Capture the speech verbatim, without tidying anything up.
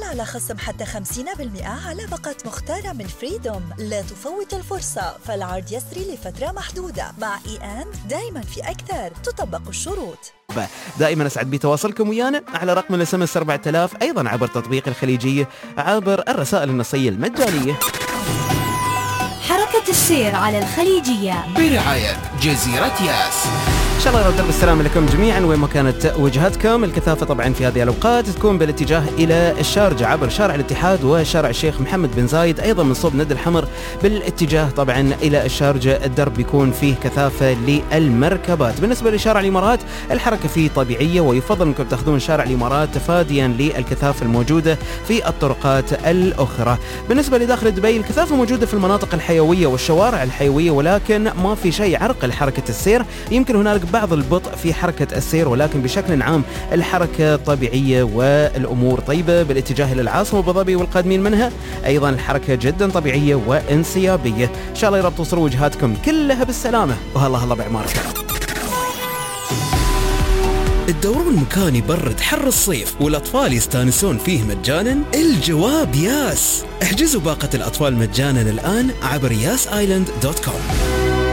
على خصم حتى خمسين بالمئة على باقة مختارة من فريدوم. لا تفوت الفرصة، فالعرض يسري لفترة محدودة. مع إي أند دايما في أكثر، تطبق الشروط. دائما أسعد بتواصلكم ويانا على رقم الاس ام اس أربعة آلاف، أيضا عبر تطبيق الخليجية، عبر الرسائل النصية المجانية. حركة السير على الخليجية برعاية جزيرة ياس. إن شاء الله يرد السلام لكم جميعا وين ما كانت وجهتكم. الكثافة طبعا في هذه الأوقات تكون بالاتجاه إلى الشارجة عبر شارع الاتحاد وشارع الشيخ محمد بن زايد، أيضا من صوب ند الحمر بالاتجاه طبعا إلى الشارجة الدرب بيكون فيه كثافة للمركبات. بالنسبة لشارع الإمارات الحركة فيه طبيعية، ويفضل أنكم تأخذون شارع الإمارات تفاديا للكثافة الموجودة في الطرقات الأخرى. بالنسبة لداخل دبي الكثافة موجودة في المناطق الحيوية والشوارع الحيوية، ولكن ما في شيء يعرقل حركة السير. يمكن هنالك بعض البطء في حركة السير، ولكن بشكل عام الحركة طبيعية والأمور طيبة. بالاتجاه إلى العاصمة أبو ظبي والقادمين منها أيضا الحركة جدا طبيعية وانسيابية. إن شاء الله يا رب توصلوا وجهاتكم كلها بالسلامة، وهلا هلا بعماركم. الدورون مكان يبرد حر الصيف والأطفال يستانسون فيه مجانا؟ الجواب ياس. احجزوا باقة الأطفال مجانا الآن عبر ياس آيلاند دوت كوم.